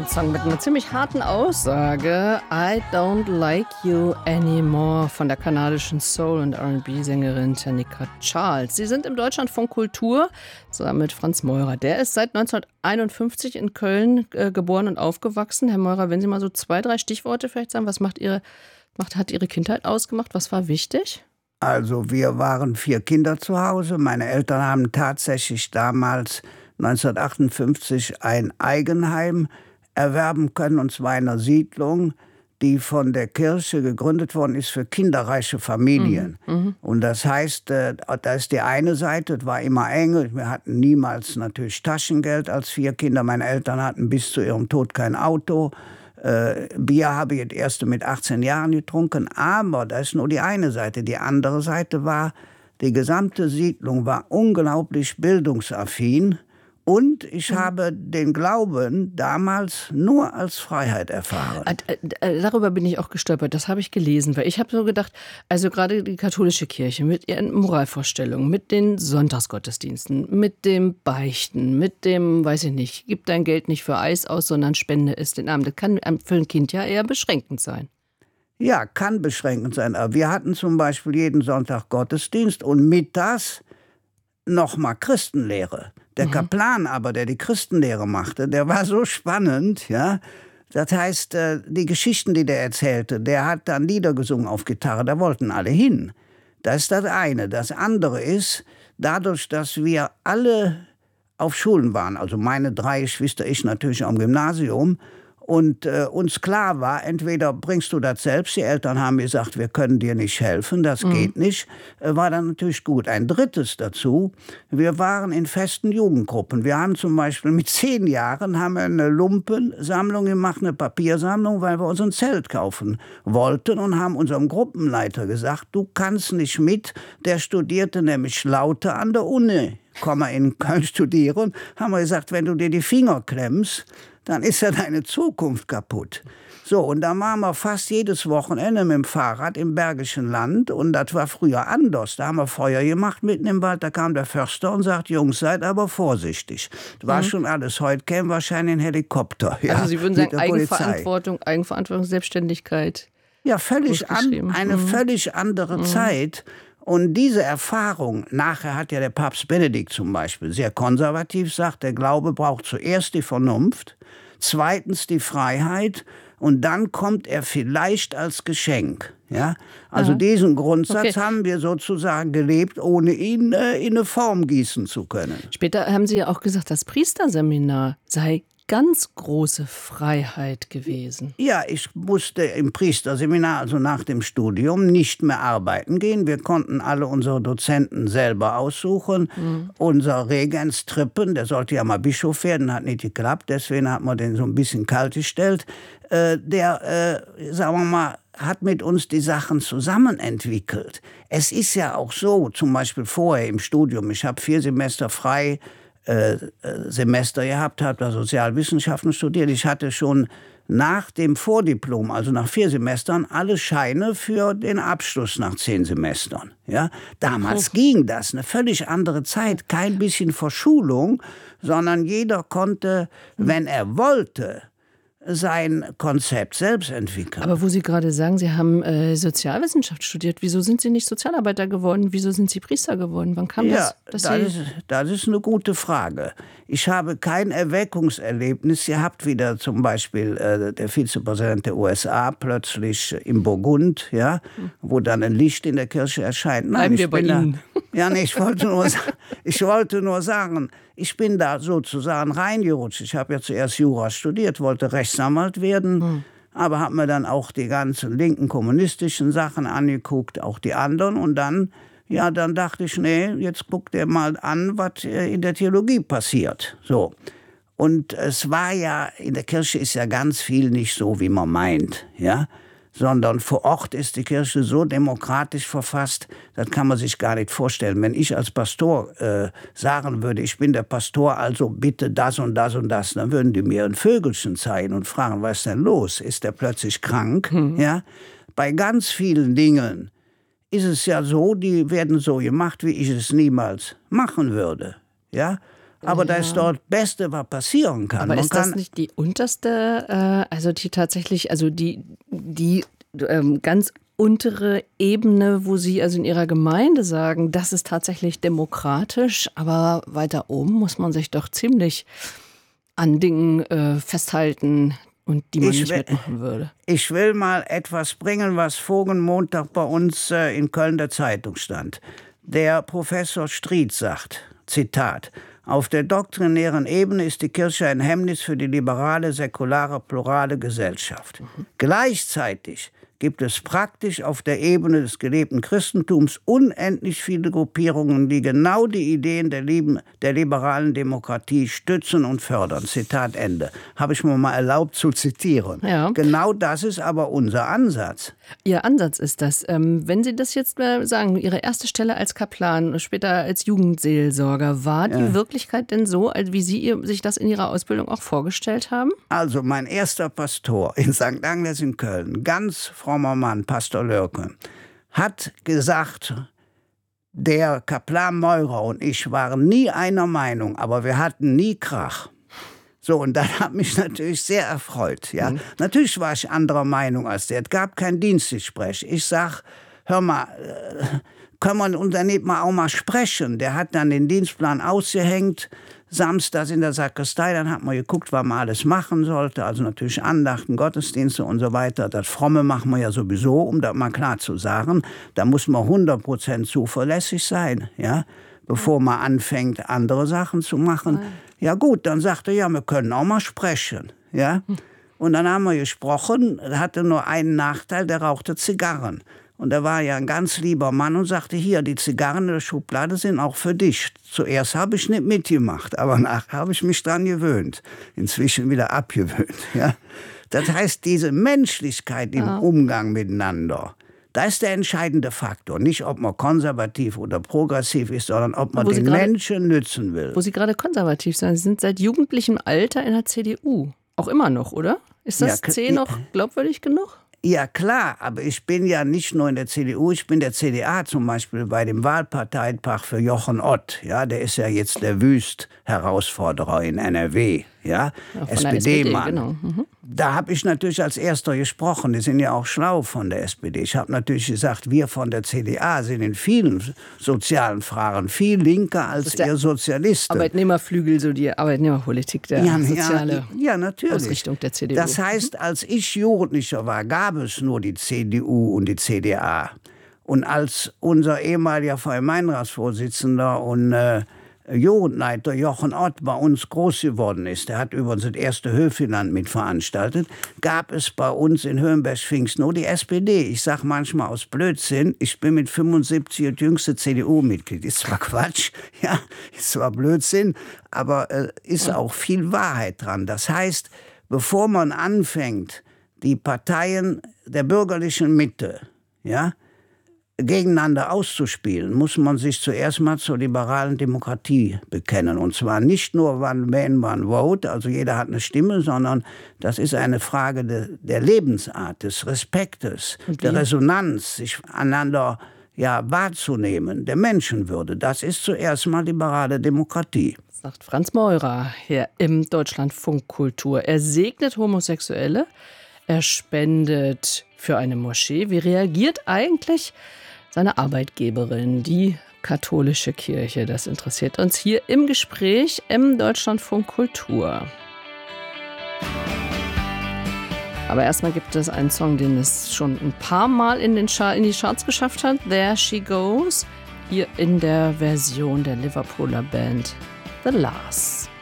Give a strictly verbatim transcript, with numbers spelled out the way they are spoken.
Song mit einer ziemlich harten Aussage. I don't like you anymore von der kanadischen Soul- und R and B-Sängerin Tanika Charles. Sie sind im Deutschlandfunk Kultur zusammen mit Franz Meurer. Der ist seit neunzehnhunderteinundfünfzig in Köln äh, geboren und aufgewachsen. Herr Meurer, wenn Sie mal so zwei, drei Stichworte vielleicht sagen, was macht Ihre, macht, hat Ihre Kindheit ausgemacht? Was war wichtig? Also wir waren vier Kinder zu Hause. Meine Eltern haben tatsächlich damals neunzehnhundertachtundfünfzig ein Eigenheim erwerben können, und zwar in einer Siedlung, die von der Kirche gegründet worden ist für kinderreiche Familien. Mhm. Und das heißt, da ist die eine Seite, es war immer eng. Wir hatten niemals natürlich Taschengeld als vier Kinder. Meine Eltern hatten bis zu ihrem Tod kein Auto. Äh, Bier habe ich das erste mit achtzehn Jahren getrunken. Aber das ist nur die eine Seite. Die andere Seite war, die gesamte Siedlung war unglaublich bildungsaffin. Und ich mhm. habe den Glauben damals nur als Freiheit erfahren. Äh, äh, darüber bin ich auch gestolpert, das habe ich gelesen. Weil ich habe so gedacht, also gerade die katholische Kirche mit ihren Moralvorstellungen, mit den Sonntagsgottesdiensten, mit dem Beichten, mit dem, weiß ich nicht, gib dein Geld nicht für Eis aus, sondern spende es den Armen. Das kann für ein Kind ja eher beschränkend sein. Ja, kann beschränkend sein. Aber wir hatten zum Beispiel jeden Sonntag Gottesdienst und mittags nochmal Christenlehre. Der mhm. Kaplan aber, der die Christenlehre machte, der war so spannend, ja. Das heißt, die Geschichten, die der erzählte, der hat dann Lieder gesungen auf Gitarre, da wollten alle hin. Das ist das eine. Das andere ist, dadurch, dass wir alle auf Schulen waren, also meine drei Geschwister, ich natürlich am Gymnasium, und äh, uns klar war, entweder bringst du das selbst, die Eltern haben gesagt, wir können dir nicht helfen, das mhm. geht nicht, äh, war dann natürlich gut. Ein drittes dazu, wir waren in festen Jugendgruppen. Wir haben zum Beispiel mit zehn Jahren haben wir eine Lumpensammlung gemacht, eine Papiersammlung, weil wir uns ein Zelt kaufen wollten und haben unserem Gruppenleiter gesagt, du kannst nicht mit, der studierte nämlich Laute an der Uni, komm mal in Köln studieren, haben wir gesagt, wenn du dir die Finger klemmst, dann ist ja deine Zukunft kaputt. So, und dann waren wir fast jedes Wochenende mit dem Fahrrad im Bergischen Land, und das war früher anders. Da haben wir Feuer gemacht mitten im Wald, da kam der Förster und sagt, Jungs, seid aber vorsichtig. Das war mhm. schon alles, heute käme wahrscheinlich ein Helikopter. Ja, also Sie würden sagen, Eigenverantwortung, Eigenverantwortung, Selbstständigkeit. Ja, völlig an, eine mhm. völlig andere mhm. Zeit. Und diese Erfahrung, nachher hat ja der Papst Benedikt zum Beispiel sehr konservativ gesagt, der Glaube braucht zuerst die Vernunft, zweitens die Freiheit und dann kommt er vielleicht als Geschenk. Ja? Also ja. diesen Grundsatz okay. haben wir sozusagen gelebt, ohne ihn äh, in eine Form gießen zu können. Später haben Sie ja auch gesagt, das Priesterseminar sei ganz große Freiheit gewesen. Ja, ich musste im Priesterseminar, also nach dem Studium, nicht mehr arbeiten gehen. Wir konnten alle unsere Dozenten selber aussuchen. Mhm. Unser Regens Trippen, der sollte ja mal Bischof werden, hat nicht geklappt, deswegen hat man den so ein bisschen kalt gestellt. Äh, der, äh, sagen wir mal, hat mit uns die Sachen zusammen entwickelt. Es ist ja auch so, zum Beispiel vorher im Studium, ich habe vier Semester frei Äh, Semester gehabt, habe da Sozialwissenschaften studiert. Ich hatte schon nach dem Vordiplom, also nach vier Semestern, alle Scheine für den Abschluss nach zehn Semestern. Ja? Damals oh. ging das, eine völlig andere Zeit, kein bisschen Verschulung, sondern jeder konnte, wenn er wollte, sein Konzept selbst entwickeln. Aber wo Sie gerade sagen, Sie haben äh, Sozialwissenschaft studiert, wieso sind Sie nicht Sozialarbeiter geworden? Wieso sind Sie Priester geworden? Wann kam ja, das? Das, ist, das ist eine gute Frage. Ich habe kein Erweckungserlebnis gehabt, wie der zum Beispiel äh, der Vizepräsident der U S A plötzlich im Burgund, ja, wo dann ein Licht in der Kirche erscheint. Nein, Bleiben wir bei da, Ihnen. Ja, nee, ich wollte nur, ich wollte nur sagen, ich bin da sozusagen reingerutscht. Ich habe ja zuerst Jura studiert, wollte Rechtsanwalt werden, hm. aber habe mir dann auch die ganzen linken kommunistischen Sachen angeguckt, auch die anderen. Und dann, ja, dann dachte ich, nee, jetzt guck dir mal an, was in der Theologie passiert. So. Und es war ja, in der Kirche ist ja ganz viel nicht so, wie man meint, ja. Sondern vor Ort ist die Kirche so demokratisch verfasst, das kann man sich gar nicht vorstellen. Wenn ich als Pastor äh, sagen würde, ich bin der Pastor, also bitte das und das und das, dann würden die mir ein Vögelchen zeigen und fragen, was ist denn los? Ist der plötzlich krank? Mhm. Ja? Bei ganz vielen Dingen ist es ja so, die werden so gemacht, wie ich es niemals machen würde. Ja? Aber ja. das ist doch das Beste, was passieren kann. Aber Man ist das kann nicht die unterste, äh, also die tatsächlich, also die, die ähm, ganz untere Ebene, wo Sie also in Ihrer Gemeinde sagen, das ist tatsächlich demokratisch, aber weiter oben muss man sich doch ziemlich an Dingen äh, festhalten und die man Ich nicht will- mitmachen würde. Ich will mal etwas bringen, was vorigen Montag bei uns äh, in Köln der Zeitung stand. Der Professor Stried sagt, Zitat, auf der doktrinären Ebene ist die Kirche ein Hemmnis für die liberale, säkulare, plurale Gesellschaft. Mhm. Gleichzeitig gibt es praktisch auf der Ebene des gelebten Christentums unendlich viele Gruppierungen, die genau die Ideen der, lieben, der liberalen Demokratie stützen und fördern. Zitat Ende. Habe ich mir mal erlaubt zu zitieren. Ja. Genau das ist aber unser Ansatz. Ihr Ansatz ist das. Ähm, wenn Sie das jetzt mal sagen, Ihre erste Stelle als Kaplan, später als Jugendseelsorger, war die Ja. Wirklichkeit denn so, als wie Sie ihr- sich das in Ihrer Ausbildung auch vorgestellt haben? Also mein erster Pastor in Sankt Agnes in Köln, ganz frommer Mann, Pastor Lörke, hat gesagt, der Kaplan Meurer und ich waren nie einer Meinung, aber wir hatten nie Krach. So, und das hat mich natürlich sehr erfreut. Ja. Mhm. Natürlich war ich anderer Meinung als der. Es gab kein Dienstgespräch. Ich sag, hör mal, äh, können wir uns dann nicht mal auch mal sprechen? Der hat dann den Dienstplan ausgehängt, samstags in der Sakristei, dann hat man geguckt, was man alles machen sollte, also natürlich Andachten, Gottesdienste und so weiter. Das Fromme machen wir ja sowieso, um das mal klar zu sagen. Da muss man hundert Prozent zuverlässig sein, ja, bevor man anfängt, andere Sachen zu machen. Nein. Ja gut, dann sagte er, ja, wir können auch mal sprechen, ja. Und dann haben wir gesprochen, er hatte nur einen Nachteil, der rauchte Zigarren. Und er war ja ein ganz lieber Mann und sagte, hier, die Zigarren in der Schublade sind auch für dich. Zuerst habe ich nicht mitgemacht, aber nachher habe ich mich dran gewöhnt. Inzwischen wieder abgewöhnt. Ja? Das heißt, diese Menschlichkeit im ja. Umgang miteinander, da ist der entscheidende Faktor. Nicht, ob man konservativ oder progressiv ist, sondern ob man den grade, Menschen nützen will. Wo Sie gerade konservativ sind, Sie sind seit jugendlichem Alter in der C D U. Auch immer noch, oder? Ist das ja, C noch glaubwürdig genug? Ja klar, aber ich bin ja nicht nur in der C D U, ich bin der C D A zum Beispiel bei dem Wahlparteitag für Jochen Ott. Ja, der ist ja jetzt der Wüst-Herausforderer in N R W. Ja, ja S P D-Mann. Genau. Mhm. Da habe ich natürlich als Erster gesprochen. Die sind ja auch schlau von der S P D. Ich habe natürlich gesagt, wir von der C D A sind in vielen sozialen Fragen viel linker als ihr Sozialisten. Arbeitnehmerflügel, so die Arbeitnehmerpolitik, der ja, soziale ja, ja, Ausrichtung der C D U. Das heißt, als ich Jugendlicher war, gab es nur die C D U und die C D A. Und als unser ehemaliger Verein-Ratsvorsitzender und äh, Jugendleiter Jochen Ott bei uns groß geworden ist, der hat übrigens das erste Höfeland mitveranstaltet, gab es bei uns in Höhenberg-Pfingst nur die S P D. Ich sage manchmal aus Blödsinn, ich bin mit fünfundsiebzig das jüngste C D U-Mitglied. Ist zwar Quatsch, ja, ist zwar Blödsinn, aber äh, ist auch viel Wahrheit dran. Das heißt, bevor man anfängt, die Parteien der bürgerlichen Mitte, ja, gegeneinander auszuspielen, muss man sich zuerst mal zur liberalen Demokratie bekennen. Und zwar nicht nur one man, one vote, also jeder hat eine Stimme, sondern das ist eine Frage de, der Lebensart, des Respektes, der Resonanz, sich einander ja, wahrzunehmen, der Menschenwürde. Das ist zuerst mal liberale Demokratie. Sagt Franz Meurer hier im Deutschlandfunk Kultur. Er segnet Homosexuelle, er spendet für eine Moschee. Wie reagiert eigentlich seine Arbeitgeberin, die katholische Kirche? Das interessiert uns hier im Gespräch im Deutschlandfunk Kultur. Aber erstmal gibt es einen Song, den es schon ein paar Mal in, den Char- in die Charts geschafft hat. There She Goes, hier in der Version der Liverpooler Band The La's.